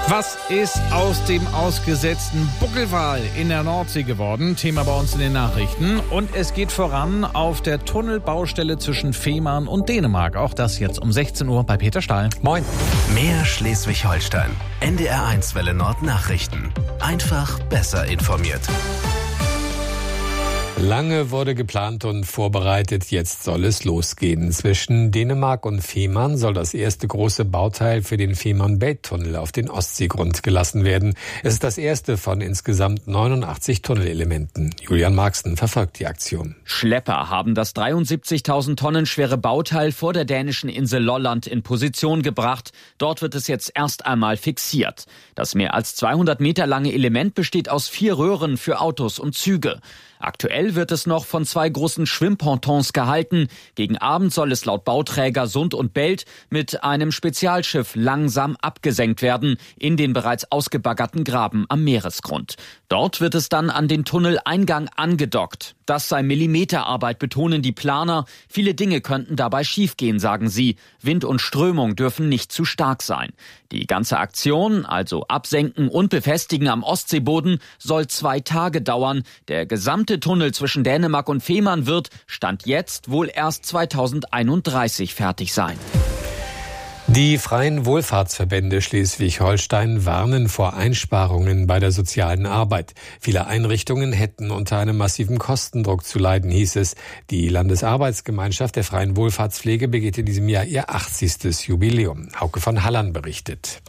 Was ist aus dem ausgesetzten Buckelwal in der Nordsee geworden? Thema bei uns in den Nachrichten. Und es geht voran auf der Tunnelbaustelle zwischen Fehmarn und Dänemark. Auch das jetzt um 16 Uhr bei Peter Stahl. Moin. Mehr Schleswig-Holstein. NDR1 Welle Nord Nachrichten. Einfach besser informiert. Lange wurde geplant und vorbereitet, jetzt soll es losgehen. Zwischen Dänemark und Fehmarn soll das erste große Bauteil für den Fehmarn-Belt-Tunnel auf den Ostseegrund gelassen werden. Es ist das erste von insgesamt 89 Tunnelelementen. Julian Marxen verfolgt die Aktion. Schlepper haben das 73.000 Tonnen schwere Bauteil vor der dänischen Insel Lolland in Position gebracht. Dort wird es jetzt erst einmal fixiert. Das mehr als 200 Meter lange Element besteht aus 4 Röhren für Autos und Züge. Aktuell wird es noch von 2 großen Schwimmpontons gehalten. Gegen Abend soll es laut Bauträger Sund und Belt mit einem Spezialschiff langsam abgesenkt werden in den bereits ausgebaggerten Graben am Meeresgrund. Dort wird es dann an den Tunneleingang angedockt. Das sei Millimeterarbeit, betonen die Planer. Viele Dinge könnten dabei schiefgehen, sagen sie. Wind und Strömung dürfen nicht zu stark sein. Die ganze Aktion, also Absenken und Befestigen am Ostseeboden, soll 2 Tage dauern. Der gesamte Tunnel zwischen Dänemark und Fehmarn wird, Stand jetzt, wohl erst 2031 fertig sein. Die freien Wohlfahrtsverbände Schleswig-Holstein warnen vor Einsparungen bei der sozialen Arbeit. Viele Einrichtungen hätten unter einem massiven Kostendruck zu leiden, hieß es. Die Landesarbeitsgemeinschaft der freien Wohlfahrtspflege begeht in diesem Jahr ihr 80. Jubiläum. Hauke von Halland berichtet.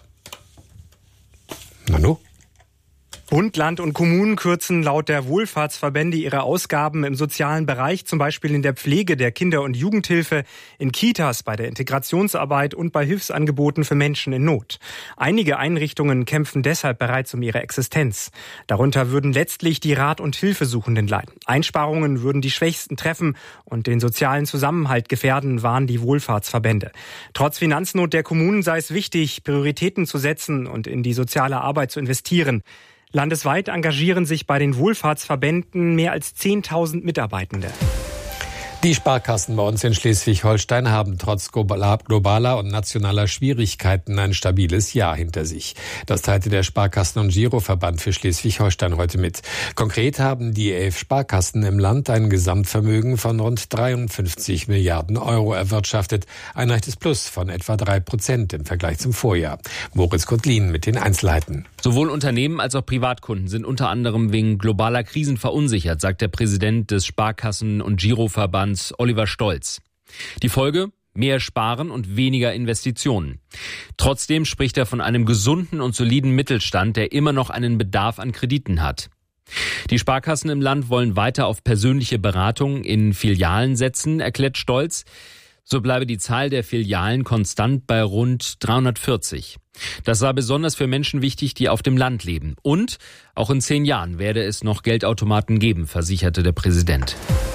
Nanu? Bund, Land und Kommunen kürzen laut der Wohlfahrtsverbände ihre Ausgaben im sozialen Bereich, zum Beispiel in der Pflege, der Kinder- und Jugendhilfe, in Kitas, bei der Integrationsarbeit und bei Hilfsangeboten für Menschen in Not. Einige Einrichtungen kämpfen deshalb bereits um ihre Existenz. Darunter würden letztlich die Rat- und Hilfesuchenden leiden. Einsparungen würden die Schwächsten treffen und den sozialen Zusammenhalt gefährden, warnen die Wohlfahrtsverbände. Trotz Finanznot der Kommunen sei es wichtig, Prioritäten zu setzen und in die soziale Arbeit zu investieren. Landesweit engagieren sich bei den Wohlfahrtsverbänden mehr als 10.000 Mitarbeitende. Die Sparkassen bei uns in Schleswig-Holstein haben trotz globaler und nationaler Schwierigkeiten ein stabiles Jahr hinter sich. Das teilte der Sparkassen- und Giroverband für Schleswig-Holstein heute mit. Konkret haben die 11 Sparkassen im Land ein Gesamtvermögen von rund 53 Milliarden Euro erwirtschaftet. Ein leichtes Plus von etwa 3% im Vergleich zum Vorjahr. Moritz Kotlin mit den Einzelheiten. Sowohl Unternehmen als auch Privatkunden sind unter anderem wegen globaler Krisen verunsichert, sagt der Präsident des Sparkassen- und Giroverbands Oliver Stolz. Die Folge? Mehr Sparen und weniger Investitionen. Trotzdem spricht er von einem gesunden und soliden Mittelstand, der immer noch einen Bedarf an Krediten hat. Die Sparkassen im Land wollen weiter auf persönliche Beratung in Filialen setzen, erklärt Stolz. So bleibe die Zahl der Filialen konstant bei rund 340. Das sei besonders für Menschen wichtig, die auf dem Land leben. Und auch in 10 Jahren werde es noch Geldautomaten geben, versicherte der Präsident.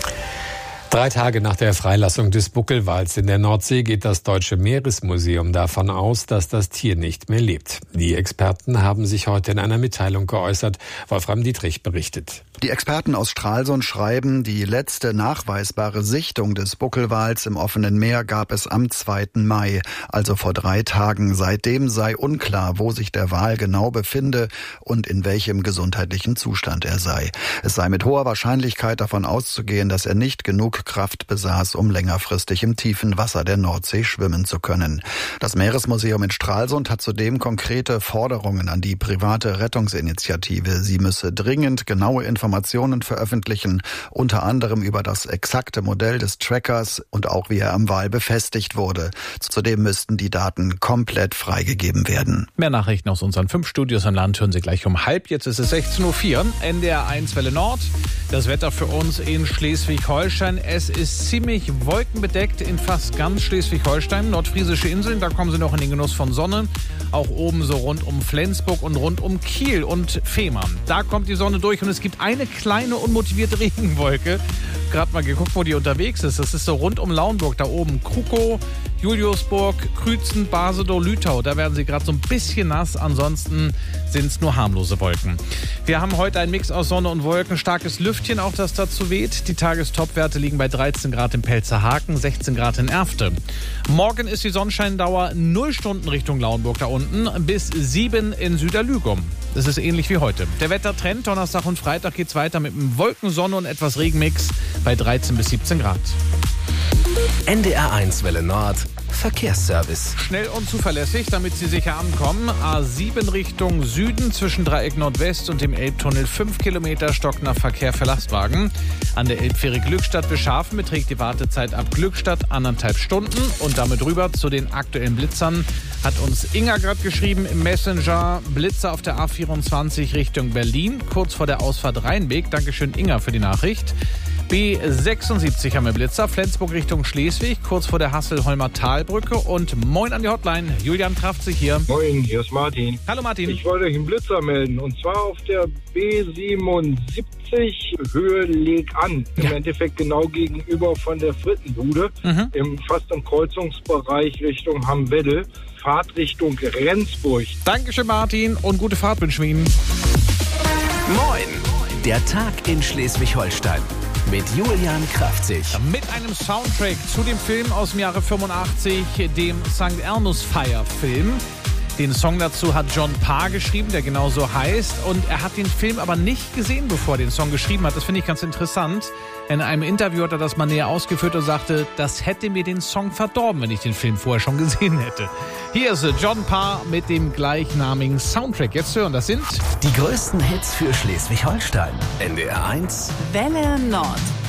3 Tage nach der Freilassung des Buckelwals in der Nordsee geht das Deutsche Meeresmuseum davon aus, dass das Tier nicht mehr lebt. Die Experten haben sich heute in einer Mitteilung geäußert. Wolfram Dietrich berichtet. Die Experten aus Stralsund schreiben, die letzte nachweisbare Sichtung des Buckelwals im offenen Meer gab es am 2. Mai, also vor 3 Tagen. Seitdem sei unklar, wo sich der Wal genau befinde und in welchem gesundheitlichen Zustand er sei. Es sei mit hoher Wahrscheinlichkeit davon auszugehen, dass er nicht genug Kraft besaß, um längerfristig im tiefen Wasser der Nordsee schwimmen zu können. Das Meeresmuseum in Stralsund hat zudem konkrete Forderungen an die private Rettungsinitiative. Sie müsse dringend genaue Informationen veröffentlichen, unter anderem über das exakte Modell des Trackers und auch wie er am Wal befestigt wurde. Zudem müssten die Daten komplett freigegeben werden. Mehr Nachrichten aus unseren 5 Studios im Land hören Sie gleich um halb. Jetzt ist es 16.04 Uhr, NDR1 Welle Nord. Das Wetter für uns in Schleswig-Holstein. Es ist ziemlich wolkenbedeckt in fast ganz Schleswig-Holstein. Nordfriesische Inseln, da kommen Sie noch in den Genuss von Sonne. Auch oben so rund um Flensburg und rund um Kiel und Fehmarn. Da kommt die Sonne durch und es gibt eine kleine unmotivierte Regenwolke. Gerade mal geguckt, wo die unterwegs ist. Das ist so rund um Lauenburg, da oben Krukow, Juliusburg, Krützen, Basedow, Lütau. Da werden sie gerade so ein bisschen nass. Ansonsten sind es nur harmlose Wolken. Wir haben heute einen Mix aus Sonne und Wolken. Starkes Lüftchen auch, das dazu weht. Die Tagestopwerte liegen bei 13 Grad in Pelzerhaken, 16 Grad in Erfte. Morgen ist die Sonnenscheindauer 0 Stunden Richtung Lauenburg da unten bis 7 in Süderlügum. Das ist ähnlich wie heute. Der Wettertrend, Donnerstag und Freitag geht's weiter mit einem Wolken, Sonne und etwas Regenmix bei 13 bis 17 Grad. NDR1 Welle Nord, Verkehrsservice. Schnell und zuverlässig, damit Sie sicher ankommen. A7 Richtung Süden zwischen Dreieck Nordwest und dem Elbtunnel 5 Kilometer stockender Verkehr für Lastwagen. An der Elbfähre Glückstadt-Beschafen beträgt die Wartezeit ab Glückstadt 1,5 Stunden. Und damit rüber zu den aktuellen Blitzern hat uns Inga gerade geschrieben im Messenger. Blitzer auf der A24 Richtung Berlin, kurz vor der Ausfahrt Rheinweg. Dankeschön Inga für die Nachricht. B76 haben wir Blitzer, Flensburg Richtung Schleswig, kurz vor der Hasselholmer Talbrücke. Und moin an die Hotline, Julian Kraftzig hier. Moin, hier ist Martin. Hallo Martin. Ich wollte euch einen Blitzer melden, und zwar auf der B77 Höhe Leg an. Im Endeffekt genau gegenüber von der Frittenbude, fast im Kreuzungsbereich Richtung Hamm-Weddel, Fahrtrichtung Rendsburg. Dankeschön Martin und gute Fahrt wünschen wir Ihnen. Moin, der Tag in Schleswig-Holstein. Mit Julian Kraftzig. Mit einem Soundtrack zu dem Film aus dem Jahre 85, dem St. Elmo's Fire Film. Den Song dazu hat John Parr geschrieben, der genauso heißt. Und er hat den Film aber nicht gesehen, bevor er den Song geschrieben hat. Das finde ich ganz interessant. In einem Interview hat er das mal näher ausgeführt und sagte, das hätte mir den Song verdorben, wenn ich den Film vorher schon gesehen hätte. Hier ist John Parr mit dem gleichnamigen Soundtrack. Jetzt hören, das sind die größten Hits für Schleswig-Holstein. NDR1 Welle Nord.